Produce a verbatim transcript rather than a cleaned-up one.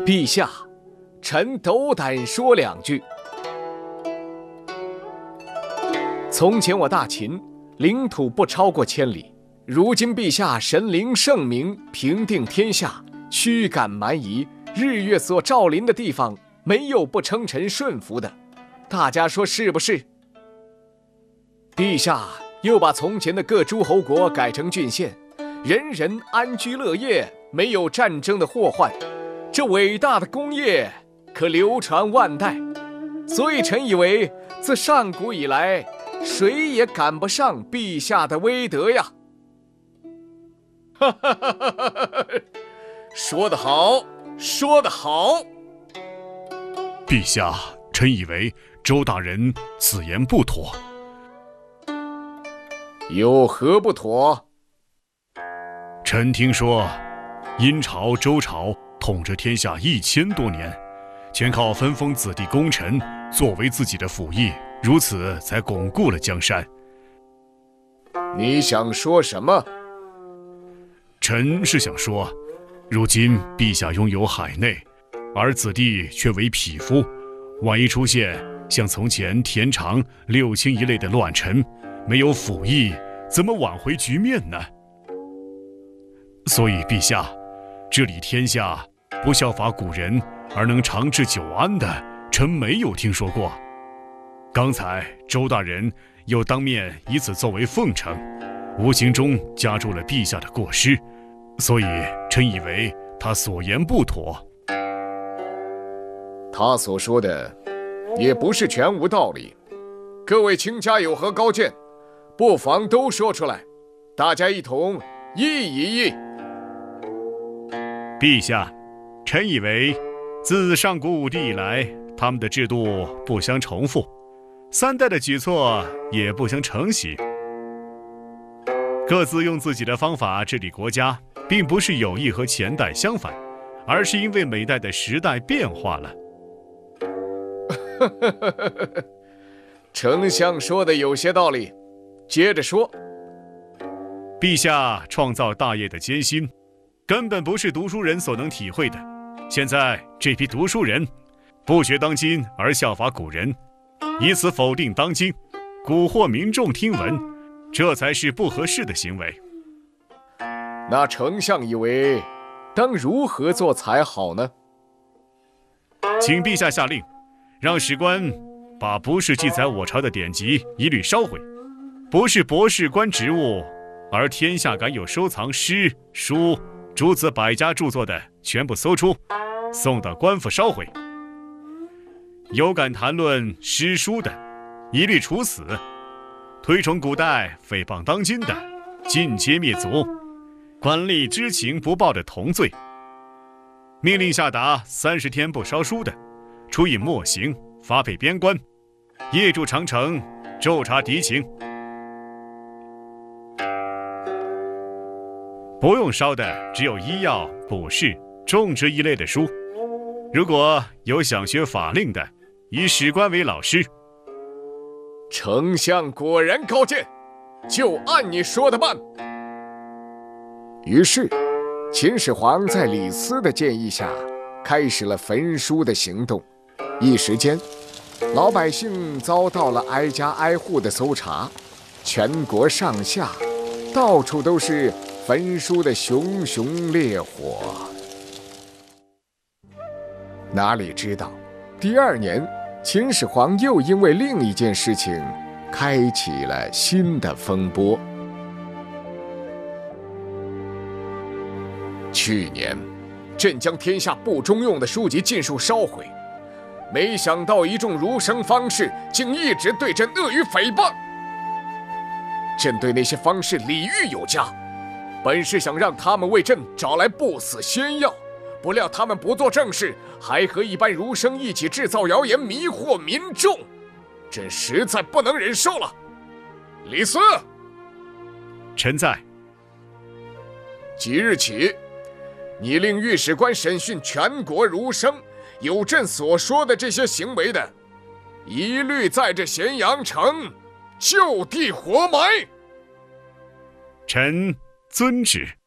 陛下，臣斗胆说两句。从前我大秦领土不超过千里，如今陛下神灵圣明，平定天下，驱赶蛮夷，日月所照临的地方，没有不称臣顺服的。大家说是不是？陛下又把从前的各诸侯国改成郡县，人人安居乐业，没有战争的祸患，这伟大的功业可流传万代。所以臣以为，自上古以来，谁也赶不上陛下的威德呀！说得好，说得好！ 陛下，臣以为周大人此言不妥。 有何不妥？ 臣听说，殷朝、周朝统治天下一千多年，全靠分封子弟功臣作为自己的辅翼，如此才巩固了江山。 你想说什么？ 臣是想说，如今陛下拥有海内，而子弟却为匹夫，万一出现像从前田常、六卿一类的乱臣，没有辅翼，怎么挽回局面呢？所以陛下，治理天下不效法古人而能长治久安的，臣没有听说过。刚才周大人又当面以此作为奉承，无形中加重了陛下的过失，所以臣以为他所言不妥。 他所说的也不是全无道理，各位卿家有何高见，不妨都说出来，大家一同议一议。 陛下，臣以为自上古五帝以来，他们的制度不相重复，三代的举措也不相承袭，各自用自己的方法治理国家，并不是有意和前代相反，而是因为每代的时代变化了。 丞相说的有些道理，接着说。 陛下创造大业的艰辛，根本不是读书人所能体会的。现在这批读书人不学当今而效法古人，以此否定当今，蛊惑民众听闻，这才是不合适的行为。 那丞相以为当如何做才好呢？ 请陛下下令，让史官把不是记载我朝的典籍一律烧毁，不是博士官职务，而天下敢有收藏诗书诸子百家著作的，全部搜出，送到官府烧毁。有敢谈论诗书的，一律处死；推崇古代诽谤当今的，尽皆灭族。官吏知情不报的同罪。命令下达三十天不烧书的，处以墨刑，发配边关，夜驻长城，昼察敌情。不用烧的只有医药、卜筮、种植一类的书。如果有想学法令的，以史官为老师。 丞相果然高见，就按你说的办。于是，秦始皇在李斯的建议下，开始了焚书的行动。一时间，老百姓遭到了挨家挨户的搜查，全国上下到处都是焚书的熊熊烈火。哪里知道，第二年，秦始皇又因为另一件事情，开启了新的风波。去年，朕将天下不中用的书籍尽数烧毁，没想到一众儒生方士竟一直对朕恶语诽谤。朕对那些方士礼遇有加，本是想让他们为朕找来不死仙药，不料他们不做正事，还和一般儒生一起制造谣言，迷惑民众，朕实在不能忍受了。李斯， 臣在。 即日起，你令御史官审讯全国儒生，有朕所说的这些行为的，一律在这咸阳城就地活埋。 臣遵旨。